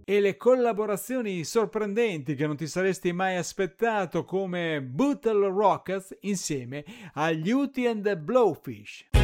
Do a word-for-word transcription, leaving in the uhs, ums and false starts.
e le collaborazioni sorprendenti che non ti saresti mai aspettato come Bottle Rockets insieme agli Hootie and the Blowfish.